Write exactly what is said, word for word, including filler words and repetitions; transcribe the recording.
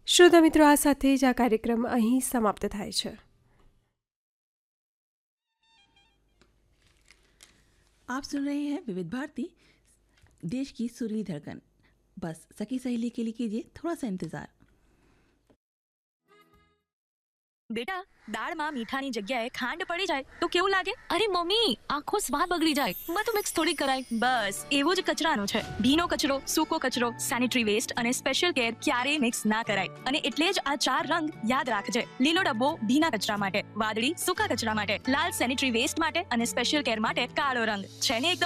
શ્રોતા મિત્રો, આ સાથે જ આ કાર્યક્રમ અહીં સમાપ્ત થાય છે. आप सुन रहे हैं विविध भारती, देश की सुरीली धड़कन. बस सखी सहेली के लिए कीजिए थोड़ा सा इंतजार. બેટા, દાળમાં મીઠાની જગ્યાએ ખાંડ પડી જાય તો કેવું લાગે? અરે મમ્મી, આખો સ્વાદ બગડી જાય. બધું મિક્સ થોડી કરાય. બસ એવું જ કચરાનું છે. ભીનો કચરો, સૂકો કચરો, સેનિટરી વેસ્ટ અને સ્પેશિયલ કેર ક્યારેય મિક્સ ના કરાય. અને એટલે જ આ ચાર રંગ યાદ રાખજે. લીલો ડબ્બો ભીના કચરા માટે, વાદળી સૂકા કચરા માટે, લાલ સેનિટરી વેસ્ટ માટે અને સ્પેશિયલ કેર માટે કાળો રંગ. છે ને એકદમ